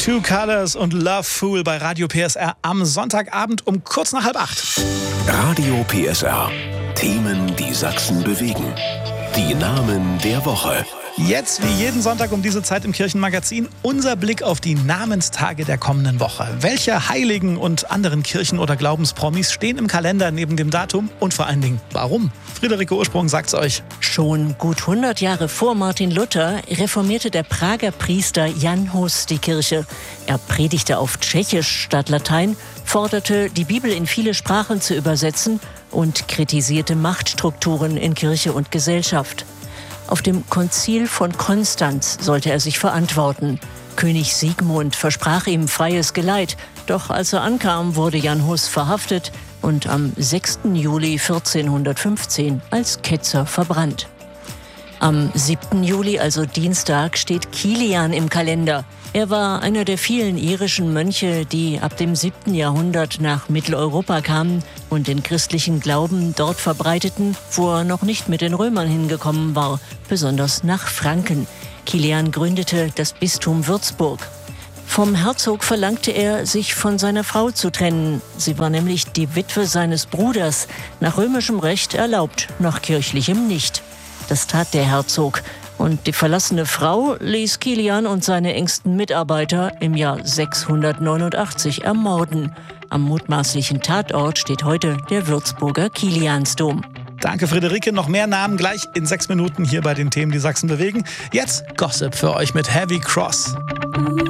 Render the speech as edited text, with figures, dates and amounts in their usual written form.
Two Colors und Love Fool bei Radio PSR am Sonntagabend um kurz nach 7:30. Radio PSR. Themen, die Sachsen bewegen. Die Namen der Woche. Jetzt wie jeden Sonntag um diese Zeit im Kirchenmagazin unser Blick auf die Namenstage der kommenden Woche. Welche Heiligen und anderen Kirchen- oder Glaubenspromis stehen im Kalender neben dem Datum und vor allen Dingen warum? Friederike Ursprung sagt's euch. Schon gut 100 Jahre vor Martin Luther reformierte der Prager Priester Jan Hus die Kirche. Er predigte auf Tschechisch statt Latein, forderte, die Bibel in viele Sprachen zu übersetzen und kritisierte Machtstrukturen in Kirche und Gesellschaft. Auf dem Konzil von Konstanz sollte er sich verantworten. König Sigmund versprach ihm freies Geleit, doch als er ankam, wurde Jan Hus verhaftet und am 6. Juli 1415 als Ketzer verbrannt. Am 7. Juli, also Dienstag, steht Kilian im Kalender. Er war einer der vielen irischen Mönche, die ab dem 7. Jahrhundert nach Mitteleuropa kamen und den christlichen Glauben dort verbreiteten, wo er noch nicht mit den Römern hingekommen war, besonders nach Franken. Kilian gründete das Bistum Würzburg. Vom Herzog verlangte er, sich von seiner Frau zu trennen. Sie war nämlich die Witwe seines Bruders, nach römischem Recht erlaubt, nach kirchlichem nicht. Das tat der Herzog. Und die verlassene Frau ließ Kilian und seine engsten Mitarbeiter im Jahr 689 ermorden. Am mutmaßlichen Tatort steht heute der Würzburger Kiliansdom. Danke, Friederike. Noch mehr Namen gleich in 6 Minuten hier bei den Themen, die Sachsen bewegen. Jetzt Gossip für euch mit Heavy Cross.